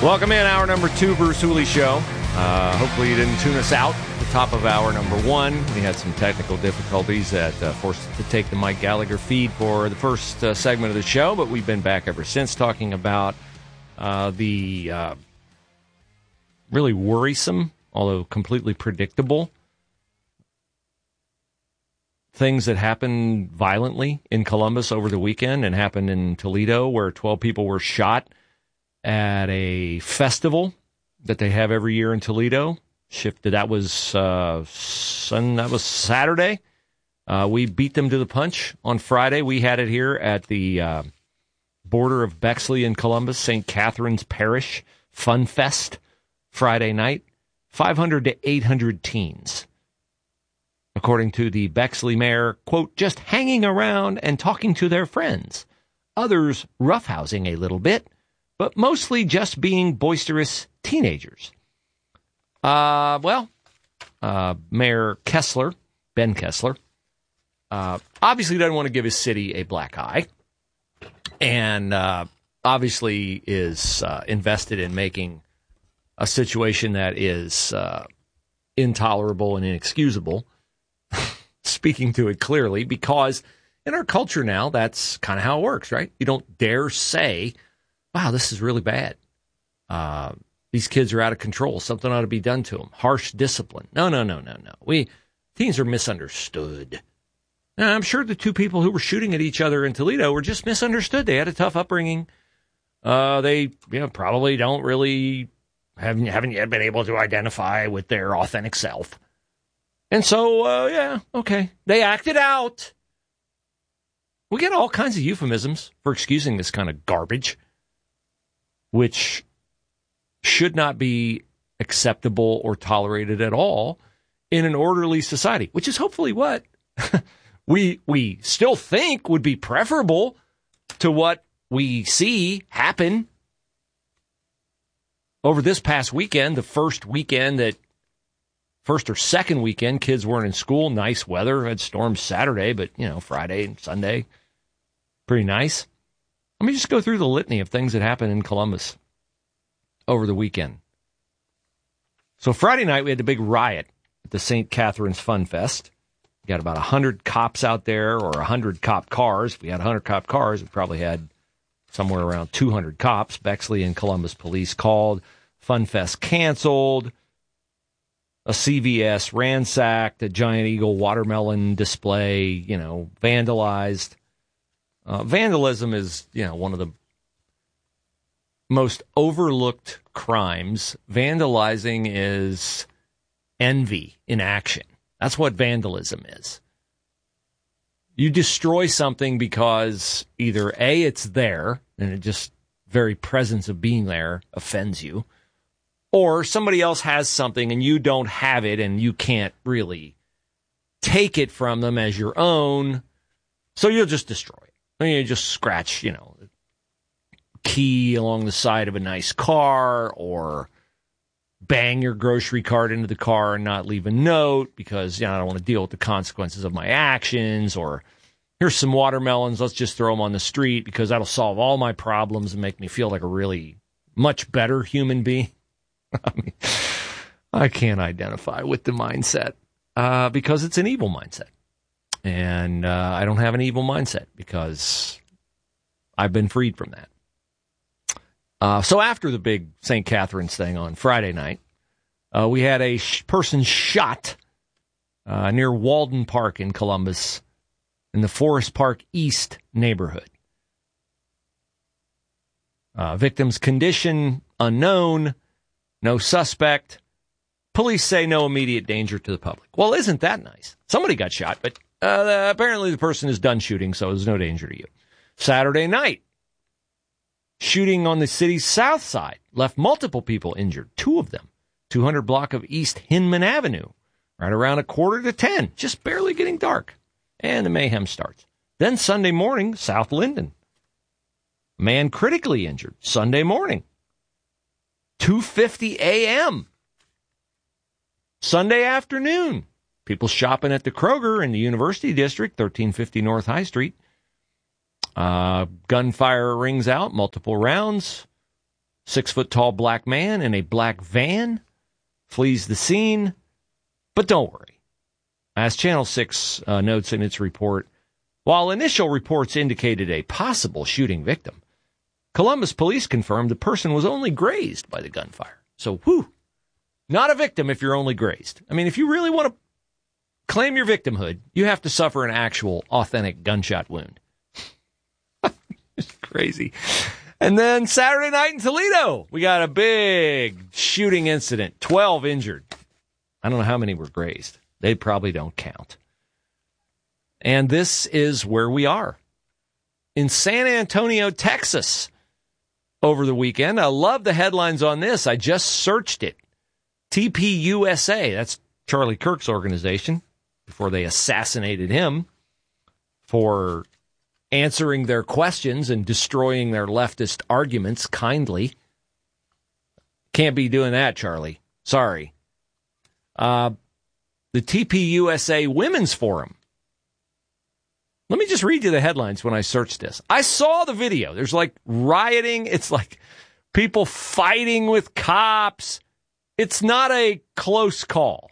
Welcome in, hour number 2, Bruce Hooley Show. Hopefully you didn't tune us out at the top of hour number 1. We had some technical difficulties that forced us to take the Mike Gallagher feed for the first segment of the show, but we've been back ever since talking about the really worrisome, although completely predictable, things that happened violently in Columbus over the weekend and happened in Toledo, where 12 people were shot at a festival that they have every year in Toledo. That was Saturday. We beat them to the punch on Friday. We had it here at the border of Bexley and Columbus, St. Catherine's Parish Fun Fest Friday night. 500 to 800 teens. According to the Bexley mayor, quote, just hanging around and talking to their friends. Others roughhousing a little bit, but mostly just being boisterous teenagers. Mayor Kessler, Ben Kessler, obviously doesn't want to give his city a black eye, and obviously is invested in making a situation that is intolerable and inexcusable, speaking to it clearly, because in our culture now, that's kind of how it works, right? You don't dare say, wow, this is really bad. These kids are out of control. Something ought to be done to them. Harsh discipline. No. Teens are misunderstood. Now, I'm sure the two people who were shooting at each other in Toledo were just misunderstood. They had a tough upbringing. They probably don't really haven't yet been able to identify with their authentic self. And so, okay. They acted out. We get all kinds of euphemisms for excusing this kind of garbage, which should not be acceptable or tolerated at all in an orderly society, which is hopefully what we still think would be preferable to what we see happen over this past weekend, the first or second weekend, kids weren't in school. Nice weather. Had storms Saturday, but, Friday and Sunday, pretty nice. Let me just go through the litany of things that happened in Columbus over the weekend. So Friday night, we had the big riot at the St. Catherine's Fun Fest. We got about 100 cops out there, or 100 cop cars. If we had 100 cop cars, we probably had somewhere around 200 cops. Bexley and Columbus police called. Fun Fest canceled. A CVS ransacked. A Giant Eagle watermelon display, vandalized. Vandalism is, one of the most overlooked crimes. Vandalizing is envy in action. That's what vandalism is. You destroy something because either A, it's there, and it just very presence of being there offends you, or somebody else has something and you don't have it and you can't really take it from them as your own, so you'll just destroy it. I mean, you just scratch, key along the side of a nice car, or bang your grocery cart into the car and not leave a note because, I don't want to deal with the consequences of my actions, or here's some watermelons, let's just throw them on the street because that'll solve all my problems and make me feel like a really much better human being. I mean, I can't identify with the mindset because it's an evil mindset. And I don't have an evil mindset because I've been freed from that. So after the big St. Catherine's thing on Friday night, we had a person shot near Walden Park in Columbus in the Forest Park East neighborhood. Victim's condition unknown, no suspect. Police say no immediate danger to the public. Well, isn't that nice? Somebody got shot, but apparently the person is done shooting, so there's no danger to you. Saturday night, shooting on the city's south side left multiple people injured, 2 of them. 200 block of East Hinman Avenue, right around 9:45, just barely getting dark. And the mayhem starts. Then Sunday morning, South Linden. Man critically injured, Sunday morning. 2:50 a.m. Sunday afternoon. People shopping at the Kroger in the University District, 1350 North High Street. Gunfire rings out, multiple rounds. 6-foot-tall black man in a black van flees the scene. But don't worry. As Channel 6 notes in its report, while initial reports indicated a possible shooting victim, Columbus police confirmed the person was only grazed by the gunfire. So, not a victim if you're only grazed. I mean, if you really want to claim your victimhood, you have to suffer an actual, authentic gunshot wound. It's crazy. And then Saturday night in Toledo, we got a big shooting incident. 12 injured. I don't know how many were grazed. They probably don't count. And this is where we are. In San Antonio, Texas, over the weekend. I love the headlines on this. I just searched it. TPUSA, that's Charlie Kirk's organization, before they assassinated him for answering their questions and destroying their leftist arguments kindly. Can't be doing that, Charlie. Sorry. The TPUSA Women's Forum. Let me just read you the headlines when I searched this. I saw the video. There's like rioting. It's like people fighting with cops. It's not a close call.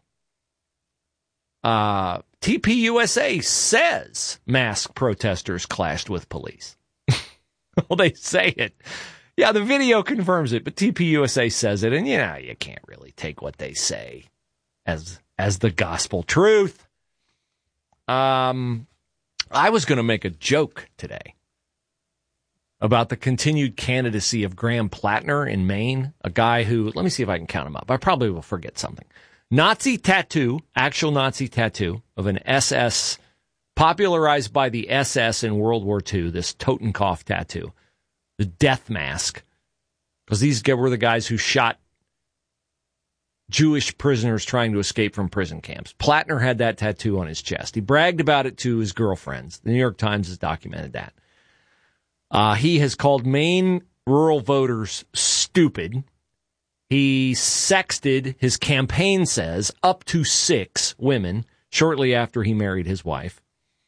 TPUSA says masked protesters clashed with police. Well, they say it. Yeah, the video confirms it, but TPUSA says it, and you can't really take what they say as the gospel truth. I was going to make a joke today about the continued candidacy of Graham Plattner in Maine, a guy who, let me see if I can count him up. I probably will forget something. Nazi tattoo, actual Nazi tattoo of an SS, popularized by the SS in World War II, this Totenkopf tattoo, the death mask, because these were the guys who shot Jewish prisoners trying to escape from prison camps. Plattner had that tattoo on his chest. He bragged about it to his girlfriends. The New York Times has documented that. He has called Maine rural voters stupid. He sexted, his campaign says, up to 6 women shortly after he married his wife.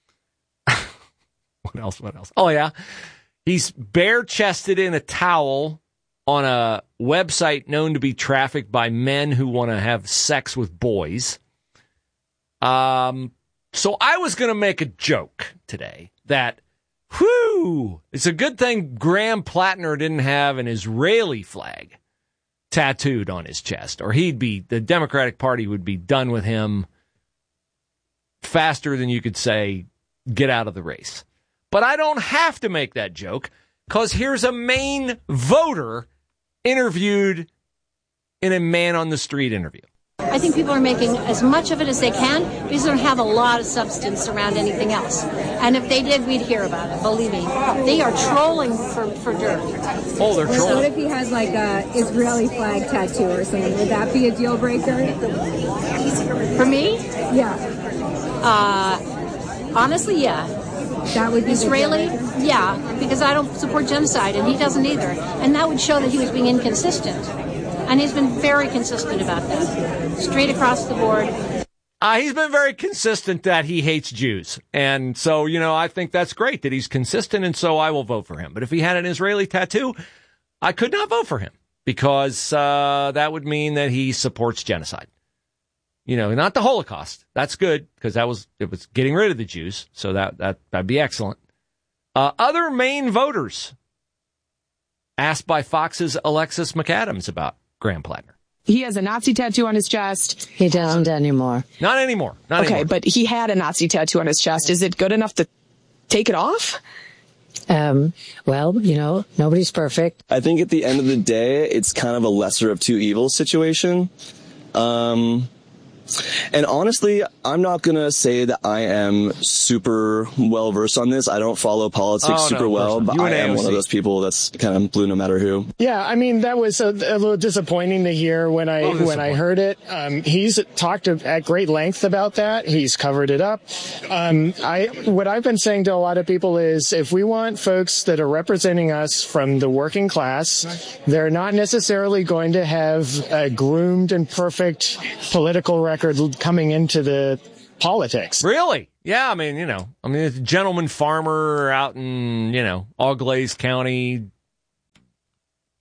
What else? Oh, yeah. He's bare-chested in a towel on a website known to be trafficked by men who want to have sex with boys. So I was going to make a joke today that, it's a good thing Graham Plattner didn't have an Israeli flag tattooed on his chest, or the Democratic Party would be done with him faster than you could say, get out of the race. But I don't have to make that joke, because here's a Maine voter interviewed in a man-on-the-street interview. I think people are making as much of it as they can because they don't have a lot of substance around anything else. And if they did, we'd hear about it, believe me. They are trolling for dirt. Oh, they're trolling. What if he has like a Israeli flag tattoo or something? Would that be a deal breaker? For me? Yeah. Honestly, yeah. That would be Israeli? Yeah, because I don't support genocide, and he doesn't either. And that would show that he was being inconsistent. And he's been very consistent about that, straight across the board. He's been very consistent that he hates Jews. And so, I think that's great that he's consistent, and so I will vote for him. But if he had an Israeli tattoo, I could not vote for him because that would mean that he supports genocide. Not the Holocaust. That's good because it was getting rid of the Jews. So that'd be excellent. Other Maine voters asked by Fox's Alexis McAdams about Graham Plattner. He has a Nazi tattoo on his chest. He doesn't anymore. Not anymore. Okay, but he had a Nazi tattoo on his chest. Is it good enough to take it off? Well, nobody's perfect. I think at the end of the day, it's kind of a lesser of two evils situation. And honestly, I'm not going to say that I am super well versed on this. I don't follow politics super well, but I am one of those people that's kind of blue no matter who. Yeah, I mean, that was a little disappointing to hear when I heard it. He's talked at great length about that. He's covered it up. What I've been saying to a lot of people is if we want folks that are representing us from the working class, they're not necessarily going to have a groomed and perfect political record coming into the politics. Really? Yeah, I mean, it's a gentleman farmer out in, Auglaize County,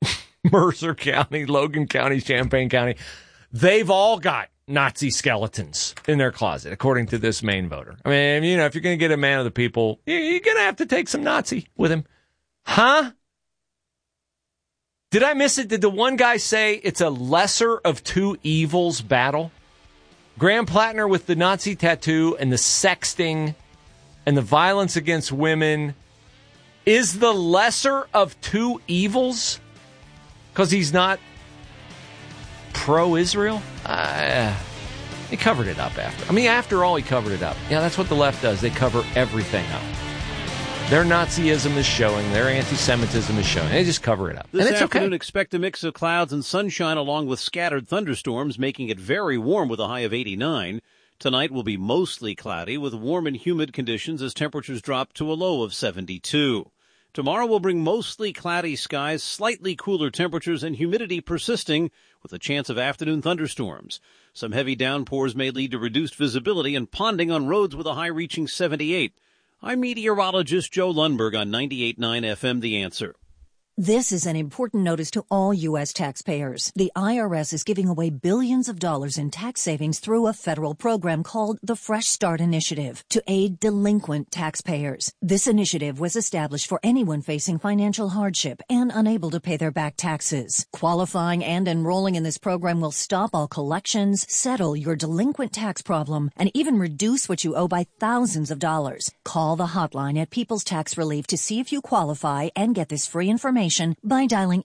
Mercer County, Logan County, Champaign County. They've all got Nazi skeletons in their closet, according to this Maine voter. I mean, if you're going to get a man of the people, you're going to have to take some Nazi with him. Huh? Did I miss it? Did the one guy say it's a lesser of two evils battle? Graham Plattner with the Nazi tattoo and the sexting and the violence against women is the lesser of two evils? Because he's not pro-Israel? He covered it up after. After all, he covered it up. Yeah, that's what the left does. They cover everything up. Their Nazism is showing. Their anti-Semitism is showing. They just cover it up. This and it's afternoon, okay. Expect a mix of clouds and sunshine along with scattered thunderstorms, making it very warm with a high of 89. Tonight will be mostly cloudy with warm and humid conditions as temperatures drop to a low of 72. Tomorrow will bring mostly cloudy skies, slightly cooler temperatures, and humidity persisting with a chance of afternoon thunderstorms. Some heavy downpours may lead to reduced visibility and ponding on roads with a high reaching 78. I'm meteorologist Joe Lundberg on 98.9 FM, The Answer. This is an important notice to all U.S. taxpayers. The IRS is giving away billions of dollars in tax savings through a federal program called the Fresh Start Initiative to aid delinquent taxpayers. This initiative was established for anyone facing financial hardship and unable to pay their back taxes. Qualifying and enrolling in this program will stop all collections, settle your delinquent tax problem, and even reduce what you owe by thousands of dollars. Call the hotline at People's Tax Relief to see if you qualify and get this free information by dialing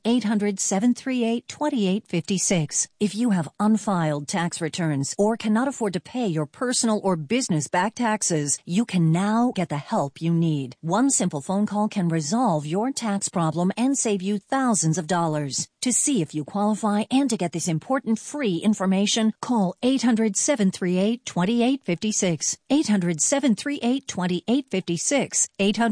800-738-2856. If you have unfiled tax returns or cannot afford to pay your personal or business back taxes, you can now get the help you need. One simple phone call can resolve your tax problem and save you thousands of dollars. To see if you qualify and to get this important free information, call 800-738-2856. 800-738-2856.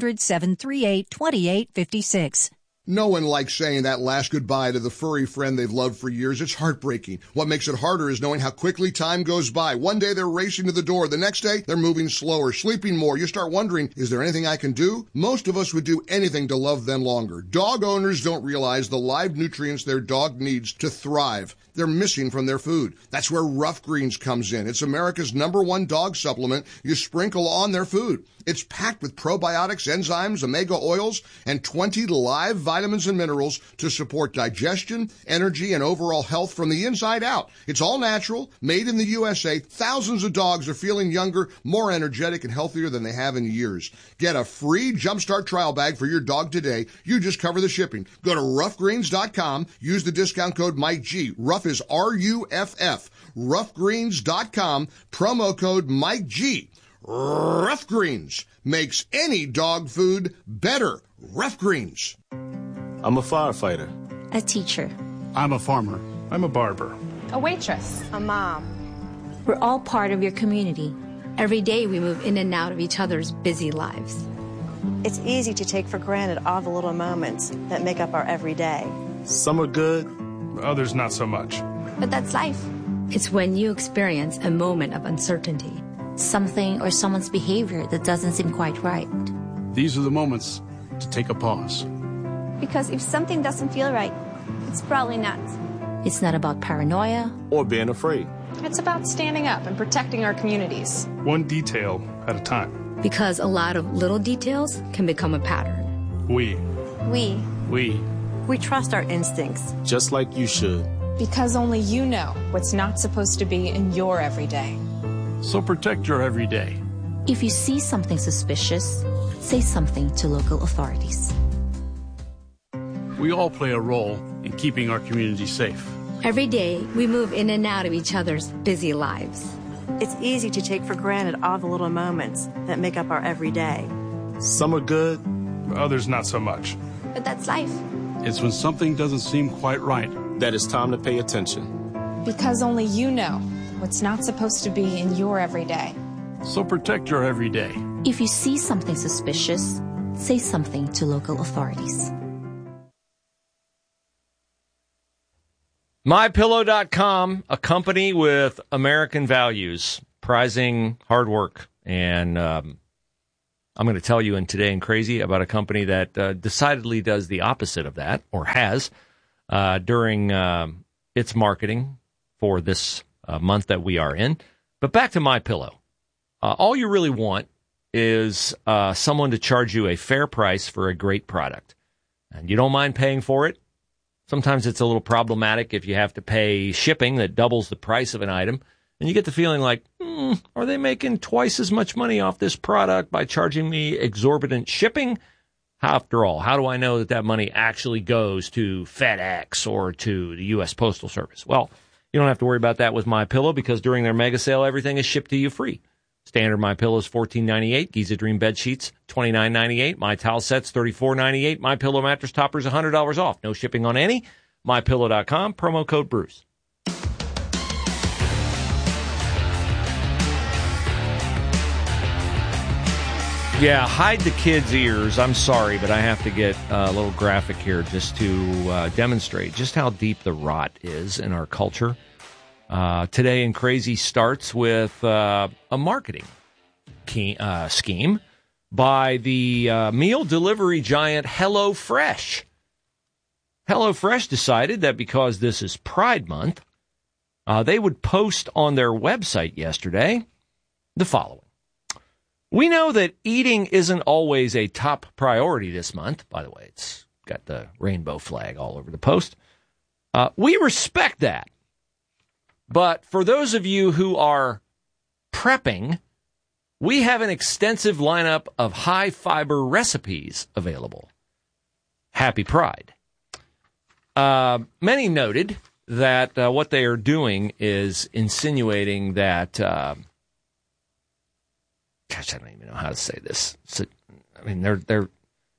800-738-2856. No one likes saying that last goodbye to the furry friend they've loved for years. It's heartbreaking. What makes it harder is knowing how quickly time goes by. One day they're racing to the door. The next day they're moving slower, sleeping more. You start wondering, is there anything I can do? Most of us would do anything to love them longer. Dog owners don't realize the live nutrients their dog needs to thrive. They're missing from their food. That's where Rough Greens comes in. It's America's #1 dog supplement you sprinkle on their food. It's packed with probiotics, enzymes, omega oils, and 20 live vitamins and minerals to support digestion, energy, and overall health from the inside out. It's all natural, made in the USA. Thousands of dogs are feeling younger, more energetic, and healthier than they have in years. Get a free Jumpstart trial bag for your dog today. You just cover the shipping. Go to roughgreens.com. Use the discount code MikeG. Rough is R-U-F-F. Roughgreens.com. Promo code MikeG. Rough Greens makes any dog food better. Rough Greens. I'm a firefighter. A teacher. I'm a farmer. I'm a barber. A waitress. A mom. We're all part of your community. Every day we move in and out of each other's busy lives. It's easy to take for granted all the little moments that make up our everyday. Some are good, others not so much. But that's life. It's when you experience a moment of uncertainty. Something or someone's behavior that doesn't seem quite right. These are the moments to take a pause. Because if something doesn't feel right, it's probably not. It's not about paranoia or being afraid. It's about standing up and protecting our communities. One detail at a time. Because a lot of little details can become a pattern. We trust our instincts. Just like you should. Because only you know what's not supposed to be in your everyday. So protect your everyday. If you see something suspicious, say something to local authorities. We all play a role in keeping our community safe. Every day, we move in and out of each other's busy lives. It's easy to take for granted all the little moments that make up our everyday. Some are good, others not so much. But that's life. It's when something doesn't seem quite right that it's time to pay attention. Because only you know what's not supposed to be in your everyday. So protect your everyday. If you see something suspicious, say something to local authorities. MyPillow.com, a company with American values, prizing hard work. And I'm going to tell you in Today in Crazy about a company that decidedly does the opposite of that, or has. during its marketing for this month that we are in. But back to MyPillow. All you really want is someone to charge you a fair price for a great product. And you don't mind paying for it. Sometimes it's a little problematic if you have to pay shipping that doubles the price of an item. And you get the feeling like, are they making twice as much money off this product by charging me exorbitant shipping? After all, how do I know that money actually goes to FedEx or to the U.S. Postal Service? Well, you don't have to worry about that with MyPillow because during their mega sale, everything is shipped to you free. Standard MyPillow is $14.98. Giza Dream bed sheets, $29.98. My towel sets, $34.98. MyPillow mattress toppers, $100 off. No shipping on any. MyPillow.com, promo code Bruce. Yeah, hide the kids' ears. I'm sorry, but I have to get a little graphic here just to demonstrate just how deep the rot is in our culture. Today in Crazy starts with a marketing scheme by the meal delivery giant HelloFresh. HelloFresh decided that because this is Pride Month, they would post on their website yesterday the following. We know that eating isn't always a top priority this month. By the way, it's got the rainbow flag all over the post. We respect that. But for those of you who are prepping, we have an extensive lineup of high-fiber recipes available. Happy Pride. Many noted that what they are doing is insinuating that... Gosh, I don't even know how to say this. So, I mean, they're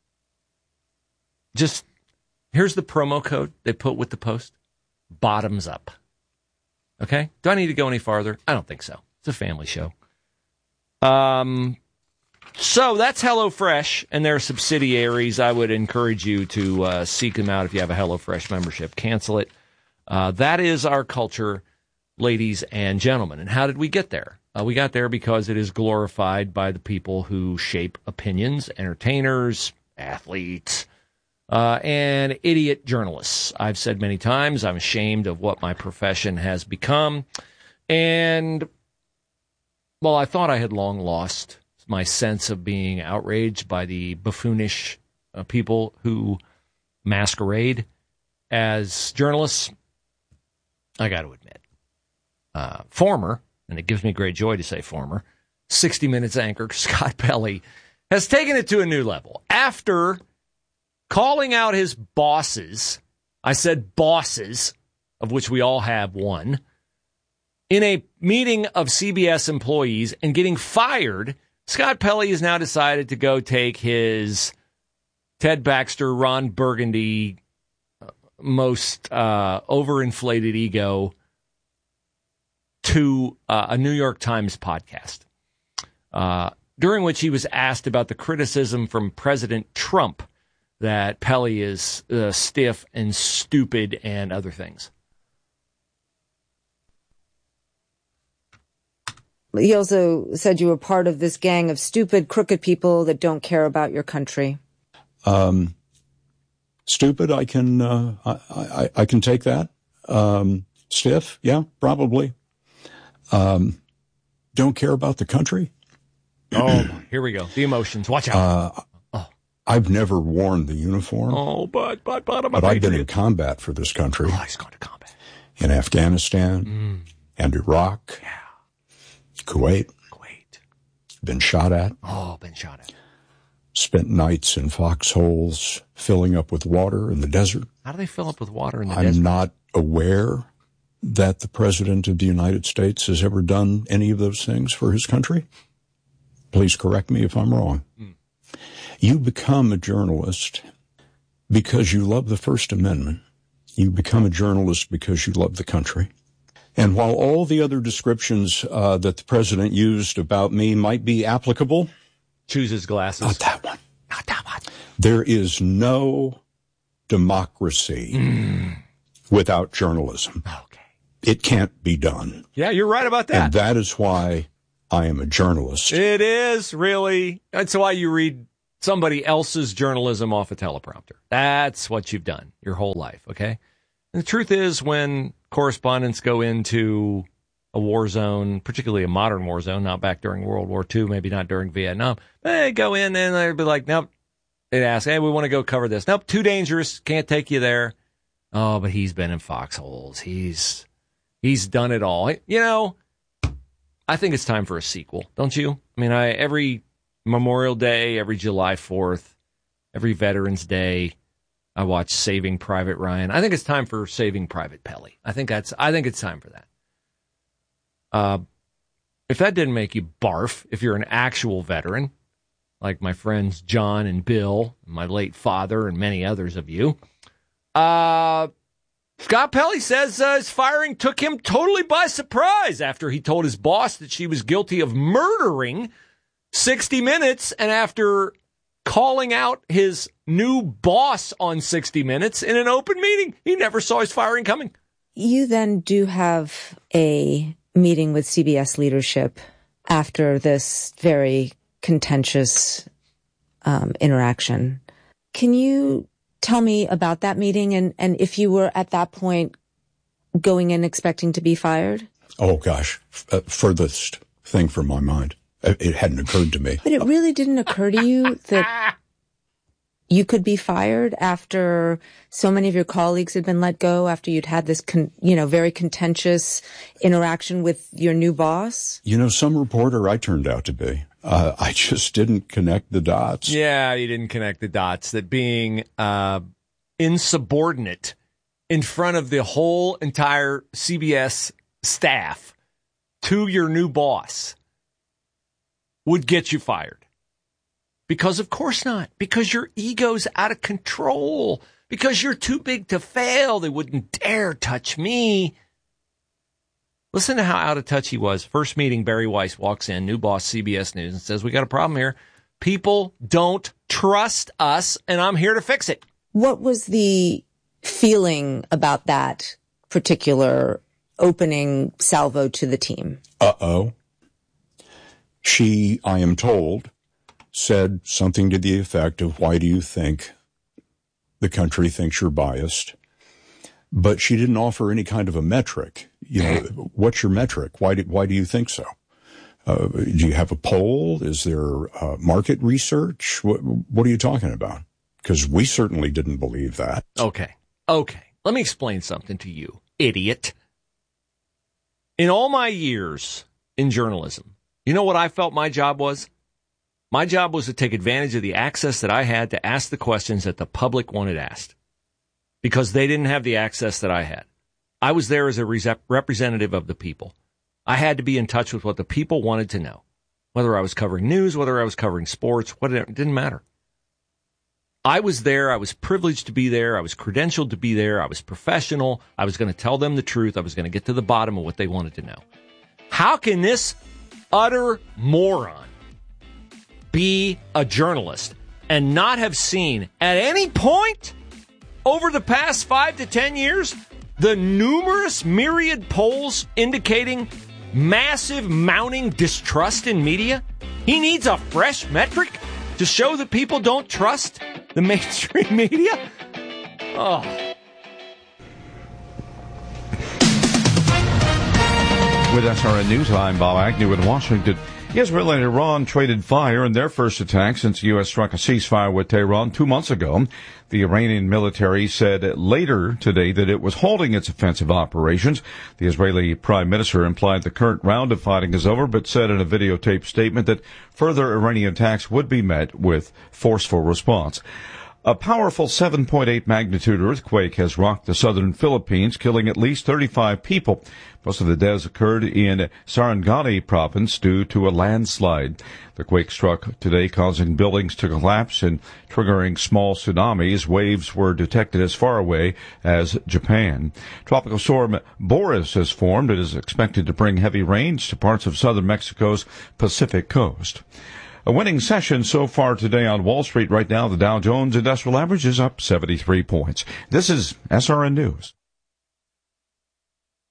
just, here's the promo code they put with the post. Bottoms up. Okay? Do I need to go any farther? I don't think so. It's a family show. So that's HelloFresh and their subsidiaries. I would encourage you to seek them out if you have a HelloFresh membership. Cancel it. That is our culture, ladies and gentlemen. And how did we get there? We got there because it is glorified by the people who shape opinions, entertainers, athletes, and idiot journalists. I've said many times I'm ashamed of what my profession has become. And, well, I thought I had long lost my sense of being outraged by the buffoonish people who masquerade as journalists. I got to admit, former... and it gives me great joy to say former, 60 Minutes anchor Scott Pelley has taken it to a new level. After calling out his bosses, I said bosses, of which we all have one, in a meeting of CBS employees and getting fired, Scott Pelley has now decided to go take his Ted Baxter, Ron Burgundy, most overinflated ego to a New York Times podcast, during which he was asked about the criticism from President Trump that Pelley is stiff and stupid and other things. He also said you were part of this gang of stupid, crooked people that don't care about your country. Stupid, I can take that. Stiff, yeah, probably. Don't care about the country. Oh, here we go. The emotions. Watch out. I've never worn the uniform. Oh, but I've been in combat for this country. Oh, he's going to combat. In Afghanistan and Iraq. Yeah. Kuwait. Been shot at. Oh, been shot at. Spent nights in foxholes filling up with water in the desert. How do they fill up with water in the desert? I'm not aware that the President of the United States has ever done any of those things for his country. Please correct me if I'm wrong. You become a journalist because you love the First Amendment. You become a journalist because you love the country. And while all the other descriptions that the President used about me might be applicable... Choose his glasses. Not that one. Not that one. There is no democracy without journalism. Okay. It can't be done. Yeah, you're right about that. And that is why I am a journalist. It is, really. That's why you read somebody else's journalism off a teleprompter. That's what you've done your whole life, okay? And the truth is, when correspondents go into a war zone, particularly a modern war zone, not back during World War II, maybe not during Vietnam, they go in and they'd be like, nope. They'd ask, hey, we want to go cover this. Nope, too dangerous. Can't take you there. Oh, but he's been in foxholes. He's done it all. You know, I think it's time for a sequel, don't you? I mean, every Memorial Day, every July 4th, every Veterans Day, I watch Saving Private Ryan. I think it's time for Saving Private Pelly. I think it's time for that. If that didn't make you barf, if you're an actual veteran, like my friends John and Bill, my late father, and many others of you, Scott Pelley says his firing took him totally by surprise after he told his boss that she was guilty of murdering 60 Minutes, and after calling out his new boss on 60 Minutes in an open meeting. He never saw his firing coming. You then do have a meeting with CBS leadership after this very contentious interaction. Can you tell me about that meeting and if you were at that point going in expecting to be fired? Oh, gosh. Furthest thing from my mind. It hadn't occurred to me. But it really didn't occur to you that you could be fired after so many of your colleagues had been let go, after you'd had this, very contentious interaction with your new boss? You know, some reporter I turned out to be. I just didn't connect the dots. Yeah, you didn't connect the dots. That being insubordinate in front of the whole entire CBS staff to your new boss would get you fired. Because of course not. Because your ego's out of control. Because you're too big to fail. They wouldn't dare touch me. Listen to how out of touch he was. First meeting, Barry Weiss walks in, new boss, CBS News, and says, we got a problem here. People don't trust us, and I'm here to fix it. What was the feeling about that particular opening salvo to the team? Uh-oh. She, I am told, said something to the effect of, why do you think the country thinks you're biased? But she didn't offer any kind of a metric. You know, what's your metric? Why do you think so? Do you have a poll? Is there market research? What are you talking about? Because we certainly didn't believe that. Okay. Let me explain something to you, idiot. In all my years in journalism, you know what I felt my job was? My job was to take advantage of the access that I had to ask the questions that the public wanted asked. Because they didn't have the access that I had. I was there as a representative of the people. I had to be in touch with what the people wanted to know. Whether I was covering news, whether I was covering sports, whatever, it didn't matter. I was there. I was privileged to be there. I was credentialed to be there. I was professional. I was going to tell them the truth. I was going to get to the bottom of what they wanted to know. How can this utter moron be a journalist and not have seen at any point over the past 5 to 10 years the numerous myriad polls indicating massive mounting distrust in media? He needs a fresh metric to show that people don't trust the mainstream media? Oh. With SRN News, I'm Bob Agnew in Washington. Israel and Iran traded fire in their first attack since the U.S. struck a ceasefire with Tehran 2 months ago. The Iranian military said later today that it was halting its offensive operations. The Israeli prime minister implied the current round of fighting is over, but said in a videotaped statement that further Iranian attacks would be met with forceful response. A powerful 7.8 magnitude earthquake has rocked the southern Philippines, killing at least 35 people. Most of the deaths occurred in Sarangani province due to a landslide. The quake struck today, causing buildings to collapse and triggering small tsunamis. Waves were detected as far away as Japan. Tropical storm Boris has formed. It is expected to bring heavy rains to parts of southern Mexico's Pacific coast. A winning session so far today on Wall Street. Right now, the Dow Jones Industrial Average is up 73 points. This is SRN News.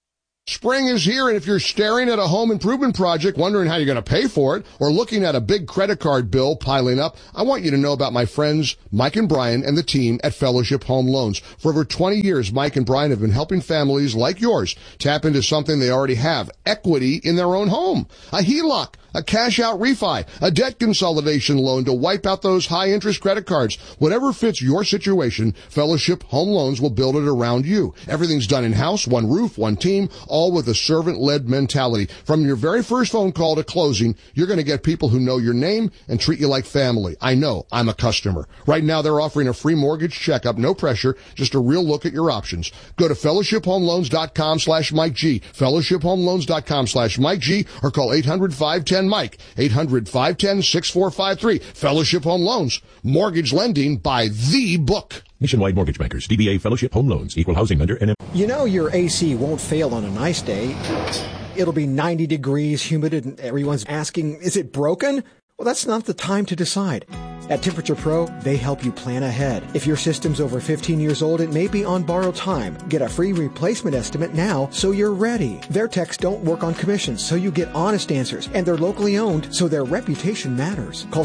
Spring is here, and if you're staring at a home improvement project, wondering how you're going to pay for it, or looking at a big credit card bill piling up, I want you to know about my friends Mike and Brian and the team at Fellowship Home Loans. For over 20 years, Mike and Brian have been helping families like yours tap into something they already have, equity in their own home. A HELOC, a cash-out refi, a debt consolidation loan to wipe out those high-interest credit cards. Whatever fits your situation, Fellowship Home Loans will build it around you. Everything's done in-house, one roof, one team, all with a servant-led mentality. From your very first phone call to closing, you're going to get people who know your name and treat you like family. I know. I'm a customer. Right now, they're offering a free mortgage checkup, no pressure, just a real look at your options. Go to fellowshiphomeloans.com/Mike G, fellowshiphomeloans.com/Mike G, or call 800-510-MIKE, 800-510-6453. Fellowship Home Loans, mortgage lending by the book. Nationwide Mortgage Bankers, DBA Fellowship Home Loans, equal housing lender, NM. You know your AC won't fail on a nice day. It'll be 90 degrees, humid, and everyone's asking, is it broken? Well, that's not the time to decide. At Temperature Pro, they help you plan ahead. If your system's over 15 years old, it may be on borrowed time. Get a free replacement estimate now so you're ready. Their techs don't work on commissions, so you get honest answers. And they're locally owned, so their reputation matters. Call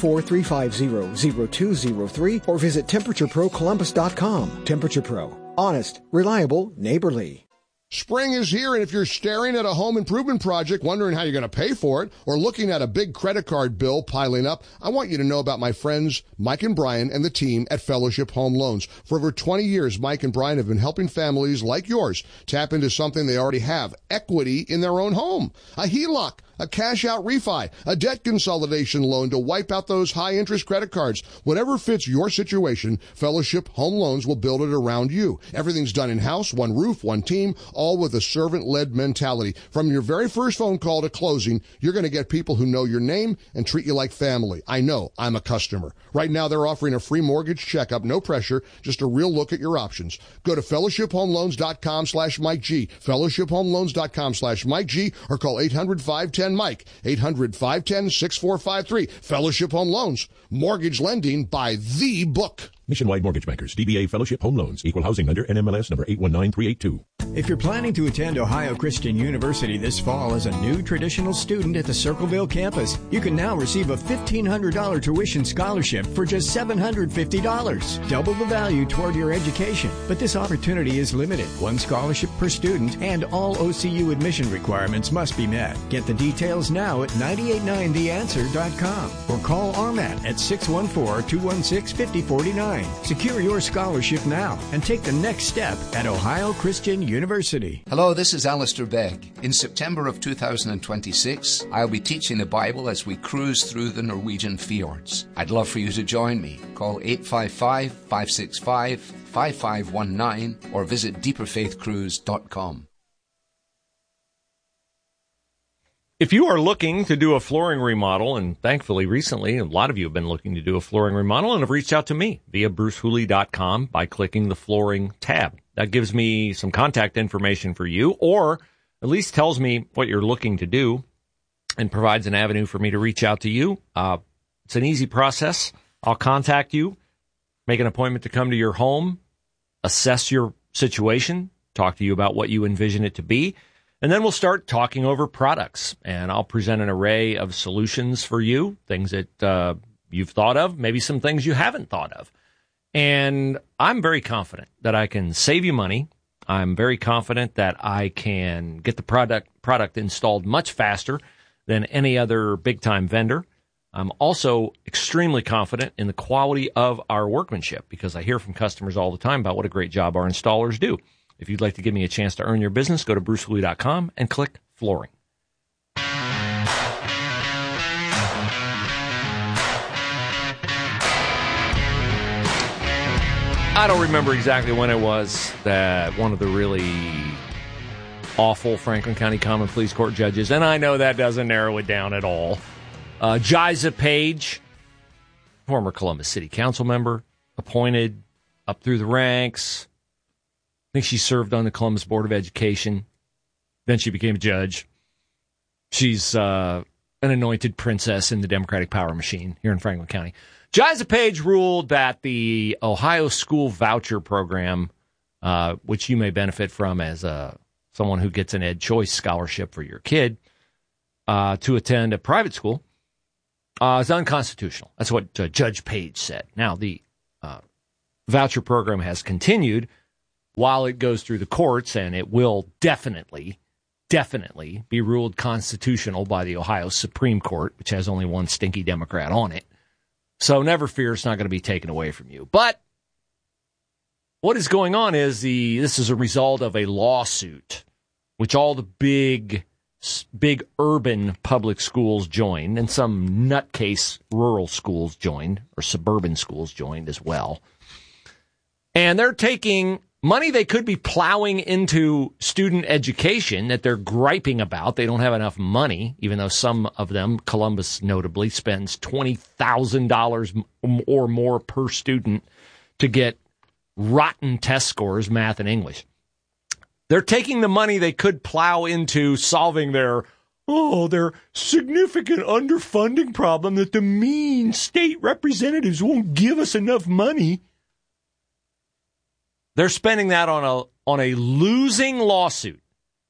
614-350-0203 or visit TemperatureProColumbus.com. Temperature Pro. Honest, reliable, neighborly. Spring is here, and if you're staring at a home improvement project, wondering how you're going to pay for it, or looking at a big credit card bill piling up, I want you to know about my friends Mike and Brian and the team at Fellowship Home Loans. For over 20 years, Mike and Brian have been helping families like yours tap into something they already have, equity in their own home. A HELOC, a cash-out refi, a debt consolidation loan to wipe out those high-interest credit cards. Whatever fits your situation, Fellowship Home Loans will build it around you. Everything's done in-house, one roof, one team, all with a servant-led mentality. From your very first phone call to closing, you're going to get people who know your name and treat you like family. I know. I'm a customer. Right now, they're offering a free mortgage checkup, no pressure, just a real look at your options. Go to fellowshiphomeloans.com/Mike G, fellowshiphomeloans.com/Mike G, or call 800-510-MIKE, 800-510-6453. Fellowship Home Loans, mortgage lending by the book. Nationwide Mortgage Bankers, DBA Fellowship Home Loans, equal housing lender, NMLS number 819382. If you're planning to attend Ohio Christian University this fall as a new traditional student at the Circleville campus, you can now receive a $1,500 tuition scholarship for just $750. Double the value toward your education. But this opportunity is limited. One scholarship per student, and all OCU admission requirements must be met. Get the details now at 989theanswer.com or call RMAT at 614-216-5049. Secure your scholarship now and take the next step at Ohio Christian University. Hello, this is Alistair Begg. In September of 2026, I'll be teaching the Bible as we cruise through the Norwegian fjords. I'd love for you to join me. Call 855-565-5519 or visit deeperfaithcruise.com. If you are looking to do a flooring remodel, and thankfully recently a lot of you have been looking to do a flooring remodel and have reached out to me via brucehooley.com by clicking the flooring tab. That gives me some contact information for you, or at least tells me what you're looking to do and provides an avenue for me to reach out to you. It's an easy process. I'll contact you, make an appointment to come to your home, assess your situation, talk to you about what you envision it to be. And then we'll start talking over products, and I'll present an array of solutions for you, things that you've thought of, maybe some things you haven't thought of. And I'm very confident that I can save you money. I'm very confident that I can get the product installed much faster than any other big-time vendor. I'm also extremely confident in the quality of our workmanship because I hear from customers all the time about what a great job our installers do. If you'd like to give me a chance to earn your business, go to brucehooley.com and click flooring. I don't remember exactly when it was that one of the really awful Franklin County Common Pleas Court judges, and I know that doesn't narrow it down at all, Jiza Page, former Columbus City Council member, appointed up through the ranks. I think she served on the Columbus Board of Education. Then she became a judge. She's an anointed princess in the Democratic power machine here in Franklin County. Jiza Page ruled that the Ohio School Voucher Program, which you may benefit from as a someone who gets an Ed Choice scholarship for your kid, to attend a private school is unconstitutional. That's what Judge Page said. Now, the voucher program has continued while it goes through the courts, and it will definitely be ruled constitutional by the Ohio Supreme Court, which has only one stinky Democrat on it. So never fear, it's not going to be taken away from you. But what is going on is this is a result of a lawsuit, which all the big urban public schools joined, and some nutcase rural schools joined, or suburban schools joined as well. And they're taking money they could be plowing into student education that they're griping about. They don't have enough money, even though some of them, Columbus notably, spends $20,000 or more per student to get rotten test scores, math and English. They're taking the money they could plow into solving their significant underfunding problem that the mean state representatives won't give us enough money. They're spending that on a losing lawsuit.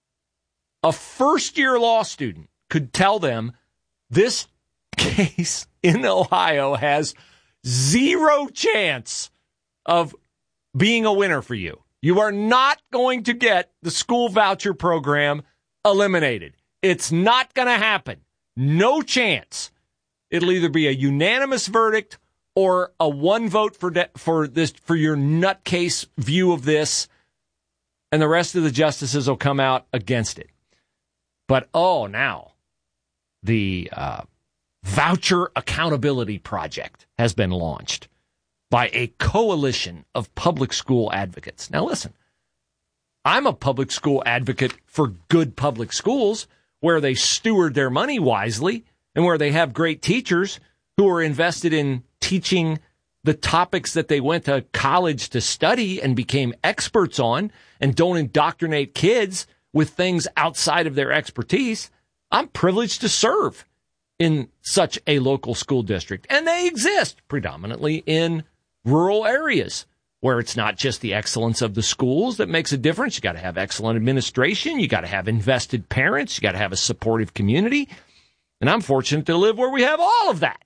A first-year law student could tell them this case in Ohio has zero chance of being a winner for you. You are not going to get the school voucher program eliminated. It's not going to happen. No chance. It'll either be a unanimous verdict or a one vote for your nutcase view of this, and the rest of the justices will come out against it. But now the Voucher Accountability Project has been launched by a coalition of public school advocates. Now listen, I'm a public school advocate for good public schools where they steward their money wisely and where they have great teachers who are invested in teaching the topics that they went to college to study and became experts on, and don't indoctrinate kids with things outside of their expertise. I'm privileged to serve in such a local school district, and they exist predominantly in rural areas where it's not just the excellence of the schools that makes a difference. You got to have excellent administration. You got to have invested parents. You got to have a supportive community. And I'm fortunate to live where we have all of that.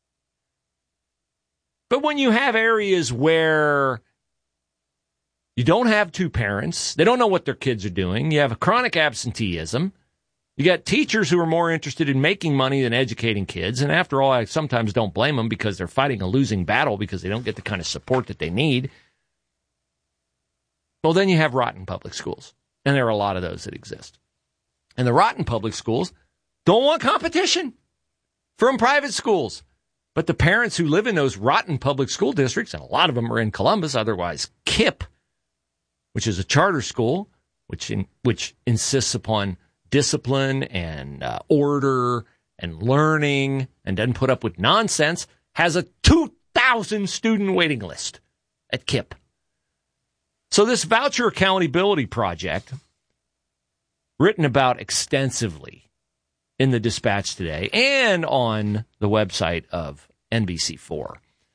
But when you have areas where you don't have two parents, they don't know what their kids are doing, you have a chronic absenteeism, you got teachers who are more interested in making money than educating kids, and after all, I sometimes don't blame them because they're fighting a losing battle because they don't get the kind of support that they need. Well, then you have rotten public schools, and there are a lot of those that exist. And the rotten public schools don't want competition from private schools. But the parents who live in those rotten public school districts, and a lot of them are in Columbus, otherwise KIPP, which is a charter school, which insists upon discipline and order and learning and doesn't put up with nonsense, has a 2,000 student waiting list at KIPP. So this Voucher Accountability Project, written about extensively in the Dispatch today and on the website of NBC4,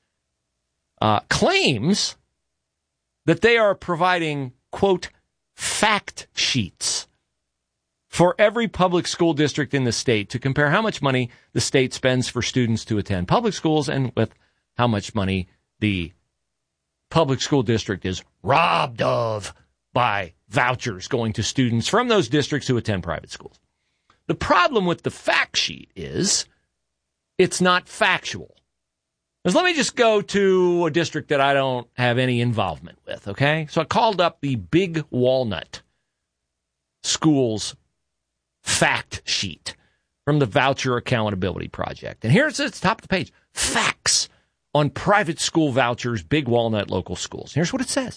claims that they are providing, quote, fact sheets for every public school district in the state to compare how much money the state spends for students to attend public schools and with how much money the public school district is robbed of by vouchers going to students from those districts who attend private schools. The problem with the fact sheet is it's not factual. Because let me just go to a district that I don't have any involvement with, okay? So I called up the Big Walnut Schools fact sheet from the Voucher Accountability Project. And here it says at the top of the page, facts on private school vouchers, Big Walnut local schools. Here's what it says.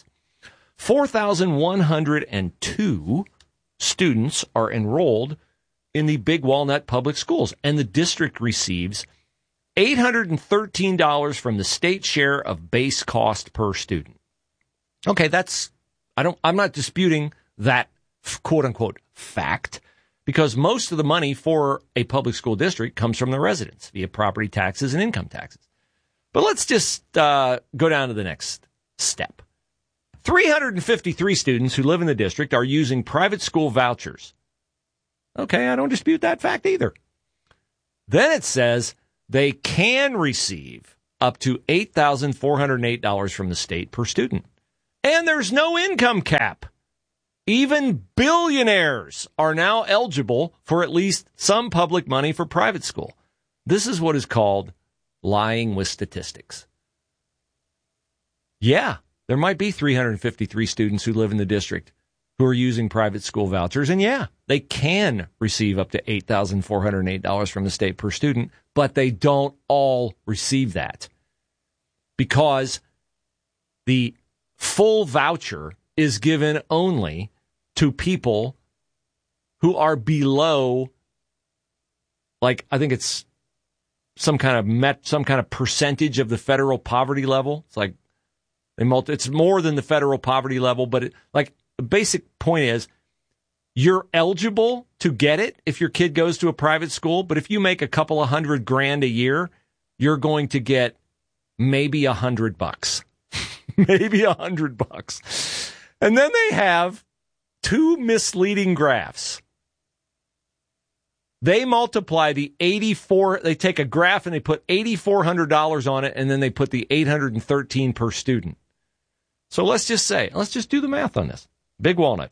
4,102 students are enrolled in the Big Walnut public schools, and the district receives $813 from the state share of base cost per student. Okay, I'm not disputing that quote unquote fact, because most of the money for a public school district comes from the residents via property taxes and income taxes. But let's just go down to the next step. 353 students who live in the district are using private school vouchers. Okay, I don't dispute that fact either. Then it says they can receive up to $8,408 from the state per student. And there's no income cap. Even billionaires are now eligible for at least some public money for private school. This is what is called lying with statistics. Yeah, there might be 353 students who live in the district who are using private school vouchers. And yeah, they can receive up to $8,408 from the state per student, but they don't all receive that because the full voucher is given only to people who are below, like, I think it's some kind of percentage of the federal poverty level. It's like it's more than the federal poverty level, but the basic point is you're eligible to get it if your kid goes to a private school, but if you make a couple of $100,000 a year, you're going to get maybe $100. Maybe $100. And then they have two misleading graphs. They multiply the 84, they take a graph and they put $8,400 on it, and then they put the $813 per student. So let's just do the math on this. Big Walnut,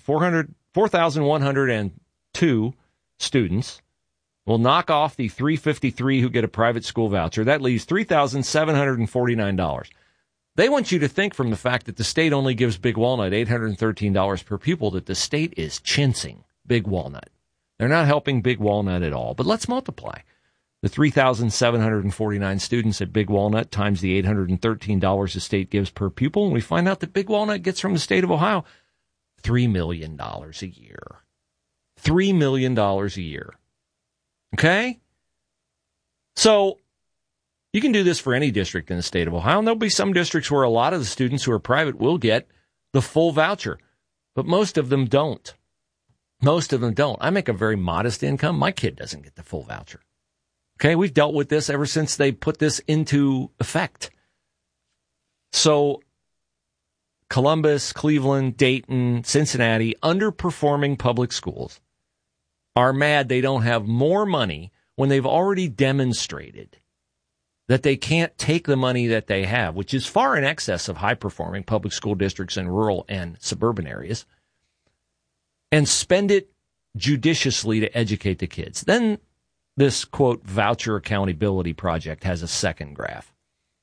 4,102 students. We'll knock off the 353 who get a private school voucher. That leaves $3,749. They want you to think from the fact that the state only gives Big Walnut $813 per pupil that the state is chincing Big Walnut. They're not helping Big Walnut at all. But let's multiply the 3,749 students at Big Walnut times the $813 the state gives per pupil, and we find out that Big Walnut gets from the state of Ohio $3 million a year. $3 million a year. Okay? So you can do this for any district in the state of Ohio, and there'll be some districts where a lot of the students who are private will get the full voucher, but most of them don't. Most of them don't. I make a very modest income. My kid doesn't get the full voucher. Okay, we've dealt with this ever since they put this into effect. So Columbus, Cleveland, Dayton, Cincinnati, underperforming public schools are mad they don't have more money when they've already demonstrated that they can't take the money that they have, which is far in excess of high-performing public school districts in rural and suburban areas, and spend it judiciously to educate the kids. Then this, quote, voucher accountability project has a second graph.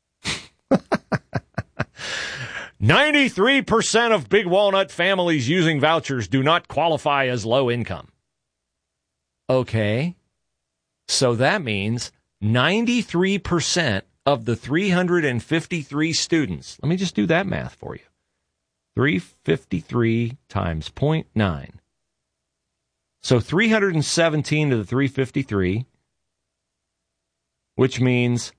93% of Big Walnut families using vouchers do not qualify as low income. Okay, so that means 93% of the 353 students, let me just do that math for you. 353 times 0.9. So 317 to the 353, which means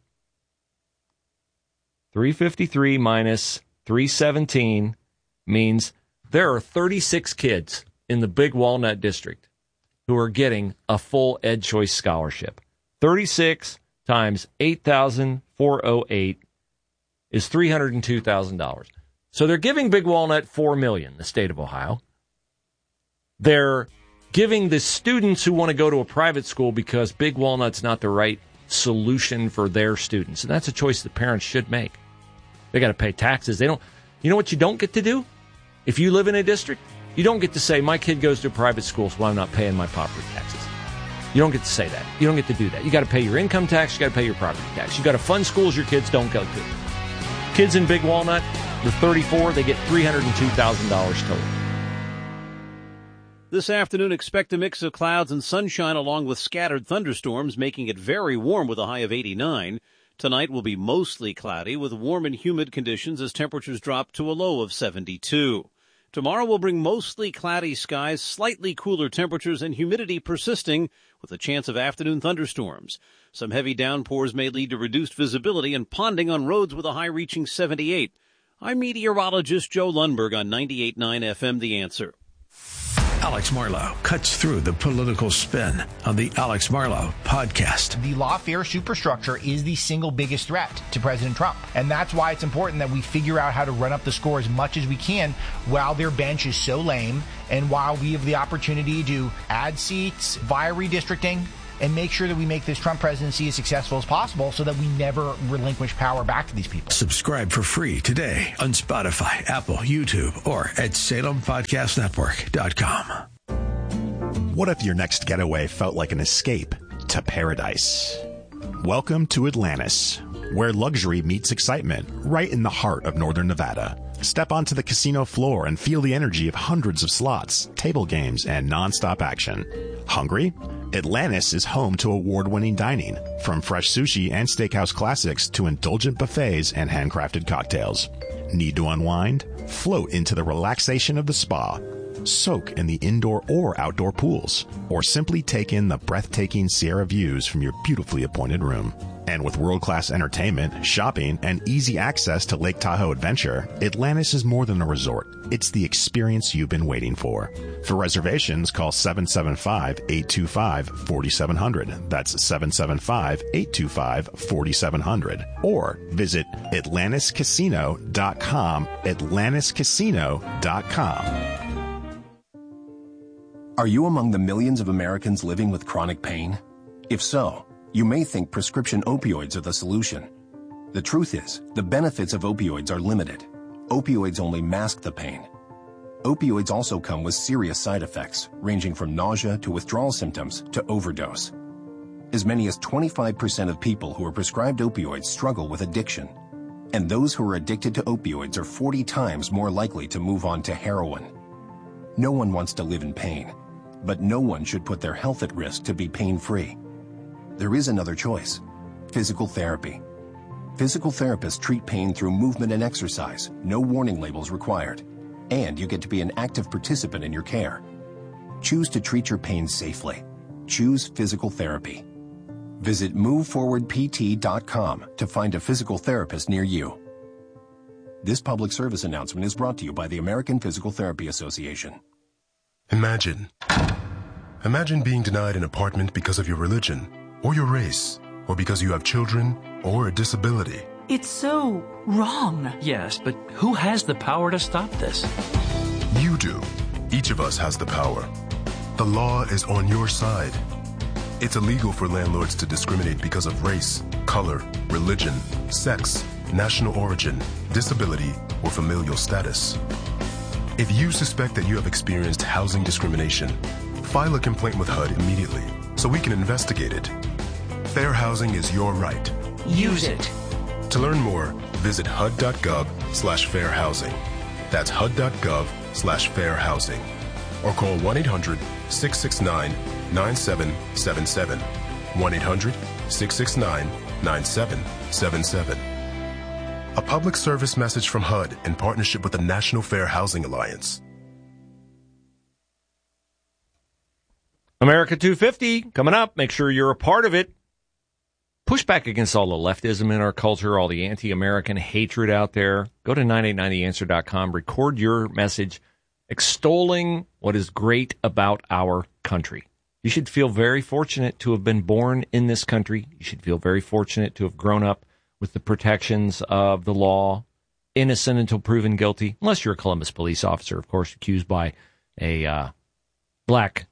353 minus 317 means there are 36 kids in the Big Walnut District who are getting a full Ed Choice scholarship. 36 times 8,408 is $302,000. So they're giving Big Walnut $4 million, the state of Ohio. They're giving the students who want to go to a private school because Big Walnut's not the right solution for their students. And that's a choice that parents should make. They got to pay taxes. You know what you don't get to do? If you live in a district, you don't get to say, my kid goes to a private school, so I'm not paying my property taxes. You don't get to say that. You don't get to do that. You got to pay your income tax. You got to pay your property tax. You got to fund schools your kids don't go to. Kids in Big Walnut, the 34, they get $302,000 total. This afternoon, expect a mix of clouds and sunshine along with scattered thunderstorms, making it very warm with a high of 89. Tonight will be mostly cloudy with warm and humid conditions as temperatures drop to a low of 72. Tomorrow will bring mostly cloudy skies, slightly cooler temperatures, and humidity persisting with a chance of afternoon thunderstorms. Some heavy downpours may lead to reduced visibility and ponding on roads with a high reaching 78. I'm meteorologist Joe Lundberg on 98.9 FM The Answer. Alex Marlow cuts through the political spin on the Alex Marlow podcast. The lawfare superstructure is the single biggest threat to President Trump. And that's why it's important that we figure out how to run up the score as much as we can while their bench is so lame and while we have the opportunity to add seats via redistricting and make sure that we make this Trump presidency as successful as possible so that we never relinquish power back to these people. Subscribe for free today on Spotify, Apple, YouTube, or at SalemPodcastNetwork.com. What if your next getaway felt like an escape to paradise? Welcome to Atlantis, where luxury meets excitement right in the heart of Northern Nevada. Step onto the casino floor and feel the energy of hundreds of slots, table games, and nonstop action. Hungry? Atlantis is home to award-winning dining, from fresh sushi and steakhouse classics to indulgent buffets and handcrafted cocktails. Need to unwind? Float into the relaxation of the spa. Soak in the indoor or outdoor pools, or simply take in the breathtaking Sierra views from your beautifully appointed room. And with world-class entertainment, shopping, and easy access to Lake Tahoe Adventure, Atlantis is more than a resort. It's the experience you've been waiting for. For reservations, call 775-825-4700. That's 775-825-4700. Or visit AtlantisCasino.com, AtlantisCasino.com. Are you among the millions of Americans living with chronic pain? If so, you may think prescription opioids are the solution. The truth is, the benefits of opioids are limited. Opioids only mask the pain. Opioids also come with serious side effects, ranging from nausea to withdrawal symptoms to overdose. As many as 25% of people who are prescribed opioids struggle with addiction. And those who are addicted to opioids are 40 times more likely to move on to heroin. No one wants to live in pain, but no one should put their health at risk to be pain-free. There is another choice: physical therapy. Physical therapists treat pain through movement and exercise, no warning labels required, and you get to be an active participant in your care. Choose to treat your pain safely. Choose physical therapy. Visit moveforwardpt.com to find a physical therapist near you. This public service announcement is brought to you by the American Physical Therapy Association. Imagine being denied an apartment because of your religion, or your race, or because you have children, or a disability. It's so wrong. Yes, but who has the power to stop this? You do. Each of us has the power. The law is on your side. It's illegal for landlords to discriminate because of race, color, religion, sex, national origin, disability, or familial status. If you suspect that you have experienced housing discrimination, file a complaint with HUD immediately so we can investigate it. Fair housing is your right. Use it. To learn more, visit HUD.gov/fairhousing. That's HUD.gov/fairhousing. Or call 1-800-669-9777. 1-800-669-9777. A public service message from HUD in partnership with the National Fair Housing Alliance. America 250 coming up. Make sure you're a part of it. Push back against all the leftism in our culture, all the anti-American hatred out there. Go to 989theanswer.com. Record your message extolling what is great about our country. You should feel very fortunate to have been born in this country. You should feel very fortunate to have grown up with the protections of the law, innocent until proven guilty, unless you're a Columbus police officer, of course, accused by a black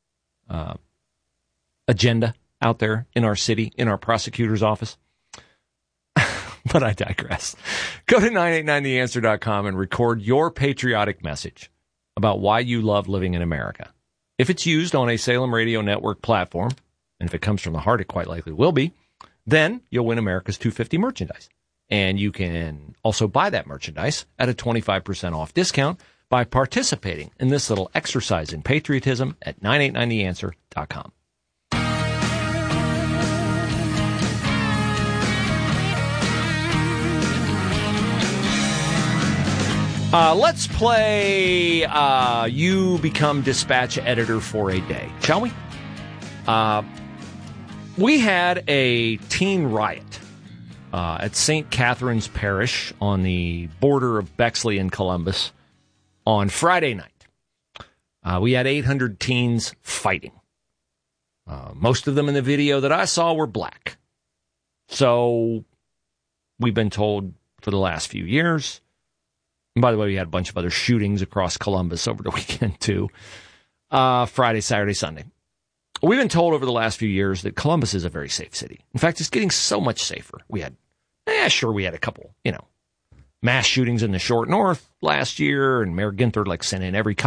agenda out there in our city, in our prosecutor's office. But I digress. Go to 989theanswer.com and record your patriotic message about why you love living in America. If it's used on a Salem Radio Network platform, and if it comes from the heart, it quite likely will be, then you'll win America's 250 merchandise. And you can also buy that merchandise at a 25% off discount by participating in this little exercise in patriotism at 989theanswer.com. Let's play You Become Dispatch Editor for a Day, shall we? We had a teen riot at St. Catherine's Parish on the border of Bexley and Columbus on Friday night. We had 800 teens fighting. Most of them in the video that I saw were black. So we've been told for the last few years. And by the way, we had a bunch of other shootings across Columbus over the weekend too. Friday, Saturday, Sunday. We've been told over the last few years that Columbus is a very safe city. In fact, it's getting so much safer. We had a couple, mass shootings in the short north last year, and Mayor Ginther sent in every cop